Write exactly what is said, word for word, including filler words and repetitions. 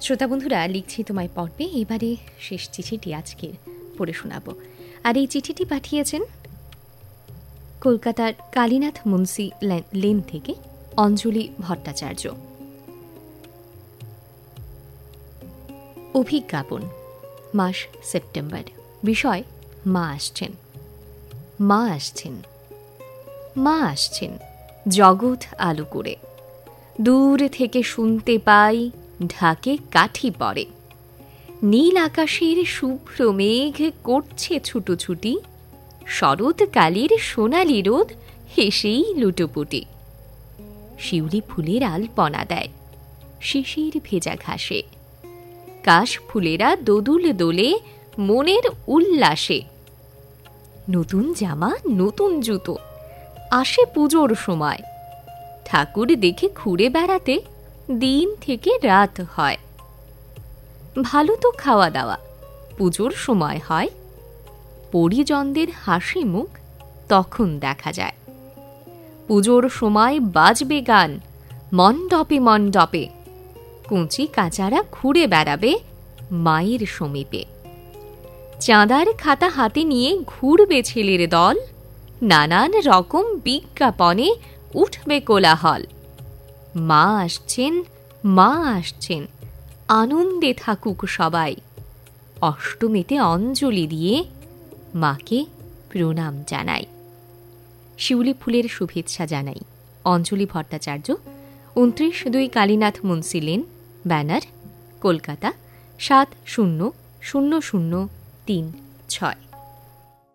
শ্রোতা বন্ধুরা, লিখছি তোমায় পর্বে এবারে শেষ চিঠিটি আজকের পড়ে শোনাব। আর এই চিঠিটি পাঠিয়েছেন কলকাতার কালীনাথ মুন্সি লেন থেকে অঞ্জলি ভট্টাচার্য। অভিজ্ঞাপন, মাস সেপ্টেম্বর। বিষয় মা আসছেন। মা আসছেন, মা আসছেন জগৎ আলো করে। দূর থেকে শুনতে পাই ঢাকে কাঠি পড়ে। নীল আকাশের শুভ্র মেঘ করছে ছুটোছুটি। শরৎকালের সোনালি রোদ হেসেই লুটোপুটি। শিউলি ফুলের আলপনা দেয় শিশির ভেজা ঘাসে। কাশ ফুলেরা দোদুল দোলে মনের উল্লাসে। নতুন জামা, নতুন জুতো, আসে পুজোর সময়। ঠাকুর দেখে ঘুরে বেড়াতে দিন থেকে রাত হয়। ভালো তো খাওয়া দাওয়া পুজোর সময় হয়। পরিজনদের হাসি মুখ তখন দেখা যায়। পুজোর সময় বাজবে গান মণ্ডপে মণ্ডপে। কুঁচি কাচারা ঘুরে বেড়াবে মায়ের সমীপে। চাঁদার খাতা হাতে নিয়ে ঘুরবে ছেলের দল। নানান রকম বিজ্ঞাপনে উঠবে কোলাহল। মা আসছেন, মা আসছেন, আনন্দে থাকুক সবাই। অষ্টমীতে অঞ্জলি দিয়ে মাকে প্রণাম জানাই। শিউলি ফুলের শুভেচ্ছা জানাই। অঞ্জলি ভট্টাচার্য, উনত্রিশ দুই কালীনাথ মুন্সি লেন, ব্যানার, কলকাতা সাত শূন্য শূন্য শূন্য তিন ছয়।